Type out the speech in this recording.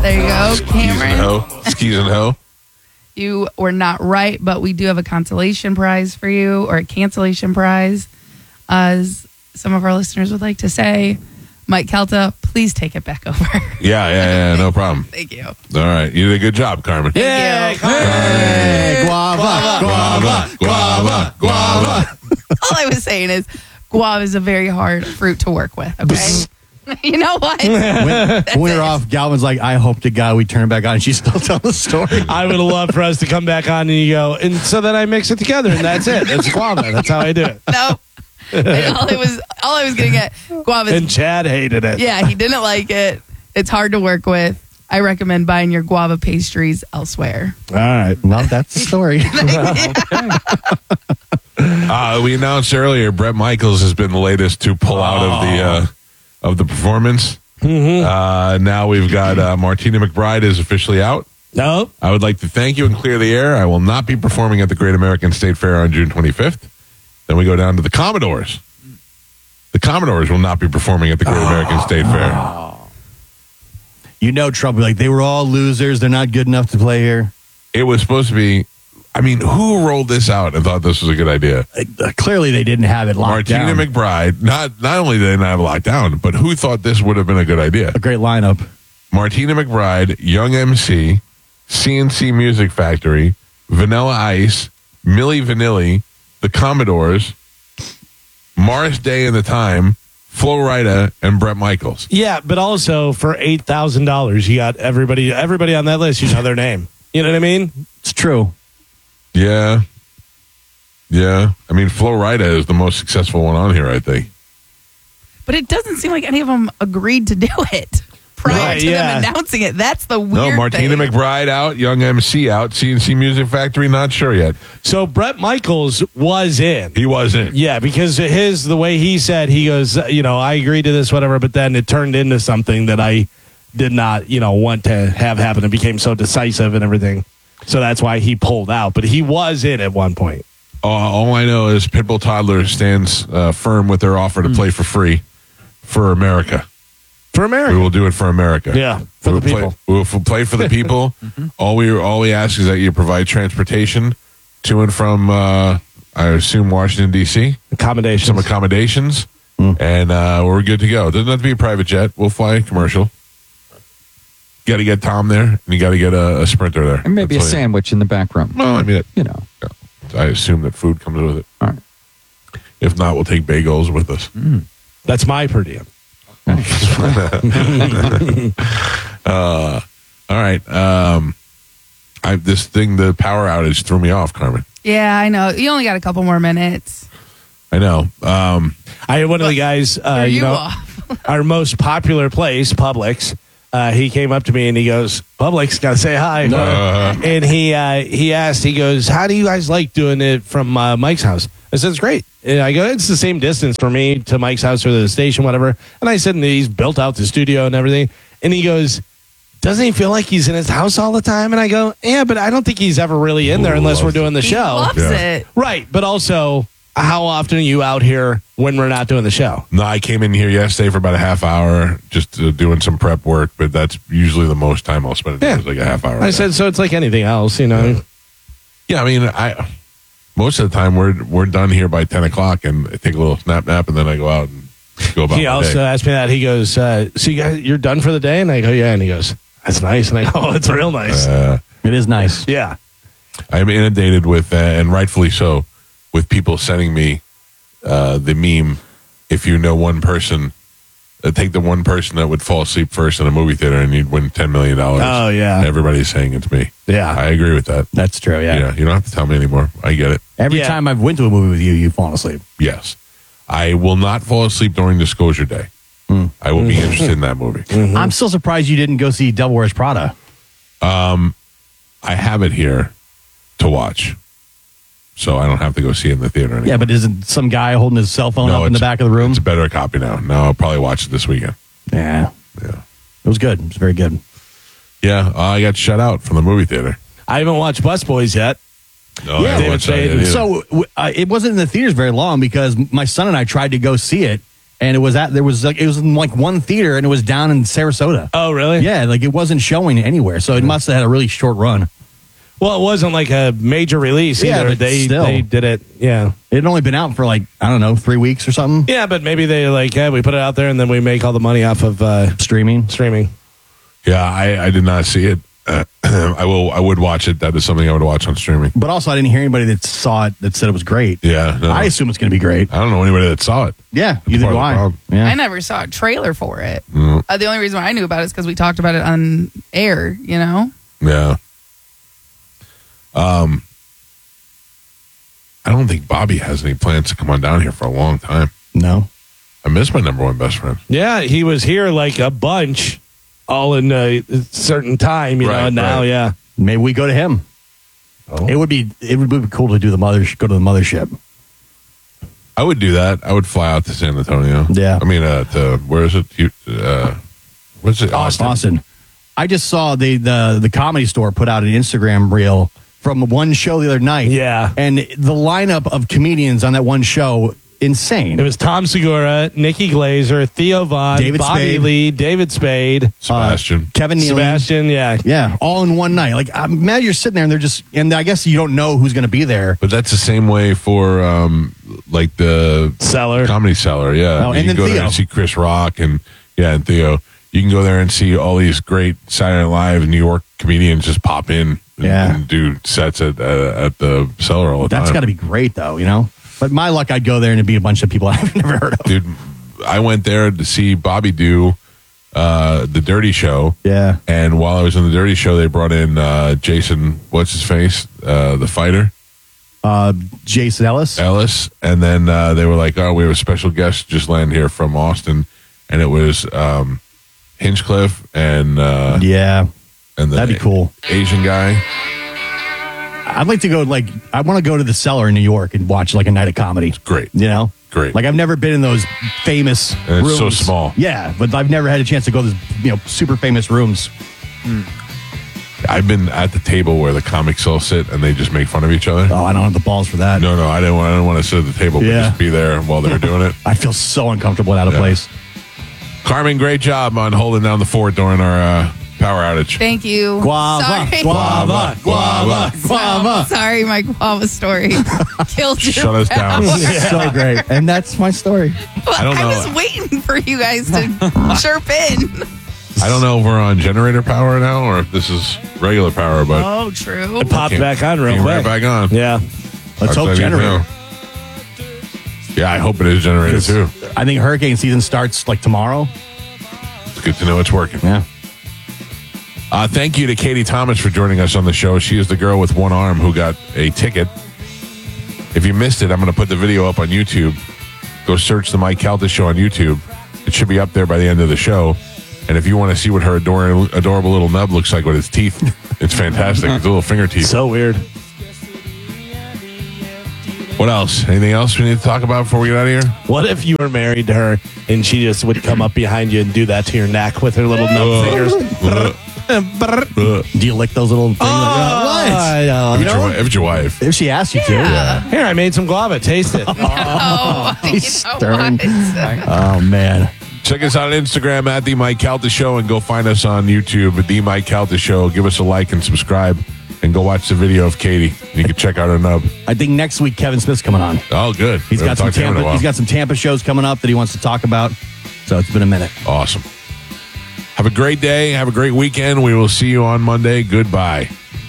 There you go, Cameron. Skis and hoe. You were not right, but we do have a consolation prize for you, or a cancellation prize, as some of our listeners would like to say. Mike Kelta, please take it back over. Yeah, no problem. Thank you. All right, you did a good job, Carmen. Thank you. Hey, guava. All I was saying is guava is a very hard fruit to work with, okay? You know what? When we're off, Galvin's like, I hope to God we turn back on and she's still telling the story. I would love for us to come back on and you go, and so then I mix it together and that's it. It's guava. That's how I do it. No. And all I was getting at guava. And Chad hated it. Yeah, he didn't like it. It's hard to work with. I recommend buying your guava pastries elsewhere. All right. Well, that's the story. We announced earlier Bret Michaels has been the latest to pull out of the performance. Now we've got Martina McBride is officially out. Nope. I would like to thank you and clear the air. I will not be performing at the Great American State Fair on June 25th. Then we go down to the Commodores. The Commodores will not be performing at the Great American State Fair. You know Trump, like, they were all losers. They're not good enough to play here. It was supposed to be, I mean, who rolled this out and thought this was a good idea? Clearly, they didn't have it locked down. Martina McBride, not only did they not have it locked down, but who thought this would have been a good idea? A great lineup. Martina McBride, Young MC, CNC Music Factory, Vanilla Ice, Milli Vanilli, the Commodores, Morris Day and the Time, Flo Rida, and Bret Michaels. Yeah, but also for $8,000, you got everybody on that list. You know their name. You know what I mean? It's true. Yeah. I mean, Flo Rida is the most successful one on here, I think. But it doesn't seem like any of them agreed to do it prior to them announcing it. That's the weird No, Martina thing. McBride out, Young MC out, CNC Music Factory not sure yet. So Bret Michaels was in. He wasn't. Yeah, because the way he said, he goes, I agreed to this, whatever, but then it turned into something that I did not, want to have happen. It became so decisive and everything. So that's why he pulled out. But he was in at one point. All I know is Pitbull Toddler stands firm with their offer to play for free for America. For America. We will do it for America. Yeah, for the people. We will play for the people. All we ask is that you provide transportation to and from, I assume, Washington, D.C. Accommodations. Some accommodations. And we're good to go. It doesn't have to be a private jet. We'll fly a commercial. Got to get Tom there, and you got to get a Sprinter there. And maybe a sandwich in the back room. Well, I mean, I I assume that food comes with it. All right. If not, we'll take bagels with us. That's my per diem. All right. The power outage threw me off, Carmen. Yeah, I know. You only got a couple more minutes. I know. I had one of the guys, off. our most popular place, Publix. He came up to me and he goes, Publix, gotta say hi. And he asked, he goes, how do you guys like doing it from Mike's house? I said, it's great. And I go, it's the same distance for me to Mike's house or the station, whatever. And I said, and he's built out the studio and everything. And he goes, doesn't he feel like he's in his house all the time? And I go, yeah, but I don't think he's ever really in there unless we're doing the He show. loves it. Right. But also, how often are you out here when we're not doing the show? No, I came in here yesterday for about a half hour just doing some prep work, but that's usually the most time I'll spend. Is like a half hour. I said, so it's like anything else, Yeah, I mean, most of the time we're done here by 10 o'clock and I take a little nap, and then I go out and go about He my also day. asked me that. He goes, so you guys, you're done for the day? And I go, yeah. And he goes, that's nice. And I go, oh, it's real nice. It is nice. Yeah. I'm inundated with, and rightfully so, with people sending me the meme, if you know one person, take the one person that would fall asleep first in a movie theater and you'd win $10 million. Oh, yeah. Everybody's saying it's me. Yeah. I agree with that. That's true, yeah. You don't have to tell me anymore. I get it. Every time I've went to a movie with you, you've fallen asleep. Yes. I will not fall asleep during Disclosure Day. I will be interested in that movie. I'm still surprised you didn't go see Devil Wears Prada. I have it here to watch, so I don't have to go see it in the theater anymore. Yeah, but isn't some guy holding his cell phone up in the back of the room? It's a better copy now. Now I'll probably watch it this weekend. Yeah. Yeah. It was good. It was very good. Yeah, I got shut out from the movie theater. I haven't watched Busboys yet. No, I haven't watched that yet either. So it wasn't in the theaters very long because my son and I tried to go see it, And it was in like one theater, and it was down in Sarasota. Oh, really? Yeah, like it wasn't showing anywhere, so it must have had a really short run. Well, it wasn't like a major release Yeah, either. but They still. did it. Yeah. It had only been out for like, I don't know, 3 weeks or something. Yeah, but maybe they like, we put it out there and then we make all the money off of Streaming. Yeah, I did not see it. I would watch it. That is something I would watch on streaming. But also, I didn't hear anybody that saw it that said it was great. Yeah, no. I assume it's going to be great. I don't know anybody that saw it. Yeah, That's either part do of the I. problem. Yeah. I never saw a trailer for it. Mm. The only reason why I knew about it is because we talked about it on air, you know? Yeah. I don't think Bobby has any plans to come on down here for a long time. No. I miss my number one best friend. Yeah, he was here like a bunch, all in a certain time, you know. Right, And now, right. yeah. Maybe we go to him. Oh. It would be cool to do go to the mothership. I would do that. I would fly out to San Antonio. Yeah. I mean, to where is it? What's it? Austin. I just saw the Comedy Store put out an Instagram reel from one show the other night. Yeah. And the lineup of comedians on that one show, insane. It was Tom Segura, Nikki Glazer, Theo Vaughn, David Bobby Spade. Lee, David Spade, Sebastian. Kevin Nealon. Sebastian, yeah. Yeah, all in one night. Like, I'm mad you're sitting there and they're just, and I guess you don't know who's going to be there. But that's the same way for like the Cellar. Comedy Cellar. Yeah. Oh, you and can then go there Theo. and see Chris Rock and Theo. You can go there and see all these great Saturday Night Live New York comedians just pop in and do sets at the Cellar all the time. That's got to be great, though, you know? But my luck, I'd go there and it'd be a bunch of people I've never heard of. Dude, I went there to see Bobby do the Dirty Show. Yeah. And while I was in the Dirty Show, they brought in Jason, what's his face? The fighter, Jason Ellis. And then they were like, oh, we have a special guest just landed here from Austin. And it was Hinchcliffe and Yeah. and the That'd be cool. Asian guy. I'd like to go, I want to go to the Cellar in New York and watch, a night of comedy. Great. You know? Great. Like, I've never been in those famous And it's rooms. so small. Yeah, but I've never had a chance to go to those, super famous rooms. I've been at the table where the comics all sit and they just make fun of each other. Oh, I don't have the balls for that. No, I didn't want to sit at the table, but Yeah. just be there while they're doing it. I feel so uncomfortable out of Yeah. place. Carmen, great job on holding down the fort during our power outage. Thank you. Guava, Sorry. guava, guava, guava. Sorry, my guava story killed your Shut us down. power. So great. And that's my story. I don't know. I was waiting for you guys to chirp in. I don't know if we're on generator power now or if this is regular power, but Oh, true. It popped back on real came right quick. back on. Yeah. Let's hope Outside generator. email. Yeah, I hope it is generator too. I think hurricane season starts tomorrow. It's good to know it's working. Yeah. Thank you to Katie Thomas for joining us on the show. She is the girl with one arm who got a ticket. If you missed it, I'm going to put the video up on YouTube. Go search the Mike Calta Show on YouTube. It should be up there by the end of the show. And if you want to see what her adorable little nub looks like with its teeth, it's fantastic. It's little finger teeth. So weird. What else? Anything else we need to talk about before we get out of here? What if you were married to her and she just would come up behind you and do that to your neck with her little nub fingers? Do you lick those little things? I know. If it's your wife. If she asks you to. Yeah. Here, I made some guava. Taste it. Oh, you He's know stern. what? Oh, man. Check us out on Instagram at The Mike Calta Show and go find us on YouTube at The Mike Calta Show. Give us a like and subscribe and go watch the video of Katie. You can check out her nub. I think next week Kevin Smith's coming on. Oh, good. He's We got haven't some talked to him in a Tampa. while. He's got some Tampa shows coming up that he wants to talk about. So it's been a minute. Awesome. Have a great day. Have a great weekend. We will see you on Monday. Goodbye.